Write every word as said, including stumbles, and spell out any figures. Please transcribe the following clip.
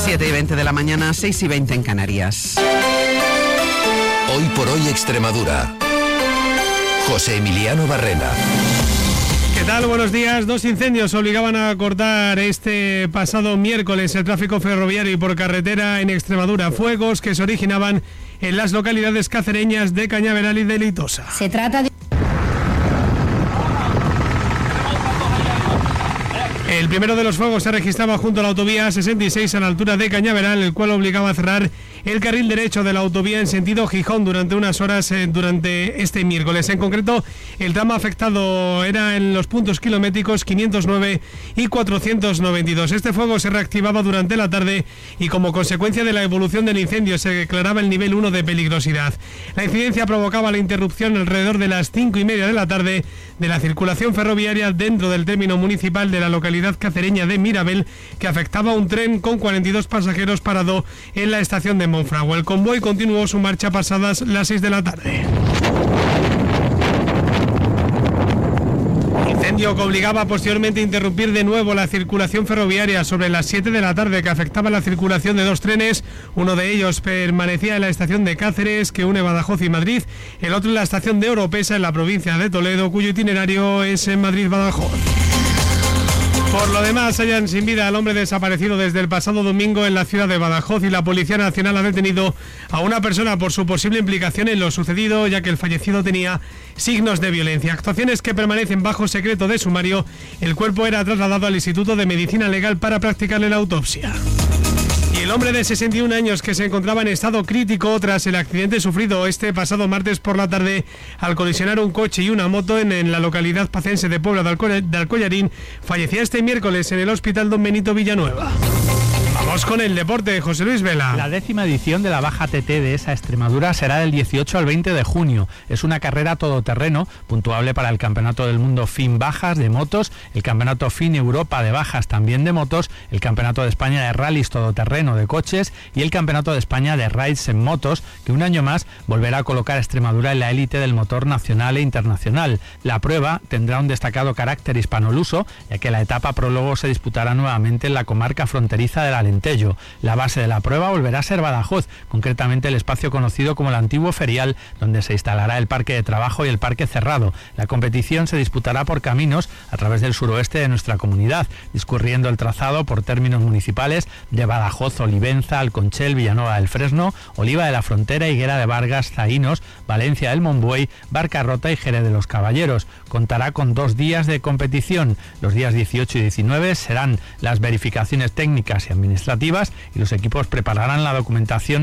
siete y veinte de la mañana, seis y veinte en Canarias. Hoy por hoy Extremadura. José Emiliano Barrena. ¿Qué tal? Buenos días. Dos incendios obligaban a cortar este pasado miércoles el tráfico ferroviario y por carretera en Extremadura. Fuegos que se originaban en las localidades cacereñas de Cañaveral y de Litosa. Se trata de... El primero de los fuegos se registraba junto a la autovía sesenta y seis a la altura de Cañaveral, el cual obligaba a cerrar el carril derecho de la autovía en sentido Gijón durante unas horas eh, durante este miércoles. En concreto, el tramo afectado era en los puntos kilométricos quinientos nueve y cuatrocientos noventa y dos. Este fuego se reactivaba durante la tarde y como consecuencia de la evolución del incendio se declaraba el nivel uno de peligrosidad. La incidencia provocaba la interrupción alrededor de las cinco y media de la tarde de la circulación ferroviaria dentro del término municipal de la localidad cacereña de Mirabel, que afectaba a un tren con cuarenta y dos pasajeros parado en la estación de Monfragüe. El convoy continuó su marcha pasadas las seis de la tarde. Incendio que obligaba posteriormente a interrumpir de nuevo la circulación ferroviaria sobre las siete de la tarde, que afectaba la circulación de dos trenes. Uno de ellos permanecía en la estación de Cáceres, que une Badajoz y Madrid, el otro en la estación de Oropesa, en la provincia de Toledo, cuyo itinerario es en Madrid-Badajoz. Por lo demás, hallan sin vida al hombre desaparecido desde el pasado domingo en la ciudad de Badajoz y la Policía Nacional ha detenido a una persona por su posible implicación en lo sucedido, ya que el fallecido tenía signos de violencia. Actuaciones que permanecen bajo secreto de sumario. El cuerpo era trasladado al Instituto de Medicina Legal para practicarle la autopsia. Y el hombre de sesenta y un años que se encontraba en estado crítico tras el accidente sufrido este pasado martes por la tarde al colisionar un coche y una moto en, en la localidad pacense de Puebla de, Alco- de Alcollarín fallecía este miércoles en el Hospital Don Benito Villanueva. Vamos con el deporte, José Luis Vela. La décima edición de la Baja T T de esa Extremadura será del dieciocho al veinte de junio. Es una carrera todoterreno, puntuable para el Campeonato del Mundo F I N Bajas de motos, el Campeonato F I N Europa de Bajas también de motos, el Campeonato de España de Rallys todoterreno de coches y el Campeonato de España de Rides en motos, que un año más volverá a colocar a Extremadura en la élite del motor nacional e internacional. La prueba tendrá un destacado carácter hispanoluso, ya que la etapa prólogo se disputará nuevamente en la comarca fronteriza del Alentejo. La base de la prueba volverá a ser Badajoz, concretamente el espacio conocido como el antiguo ferial, donde se instalará el parque de trabajo y el parque cerrado. La competición se disputará por caminos a través del suroeste de nuestra comunidad, discurriendo el trazado por términos municipales de Badajoz, Olivenza, Alconchel, Villanueva del Fresno, Oliva de la Frontera, Higuera de Vargas, Zaínos, Valencia del Monbuey, Barcarrota y Jerez de los Caballeros. Contará con dos días de competición. Los días dieciocho y diecinueve serán las verificaciones técnicas y administrativas y los equipos prepararán la documentación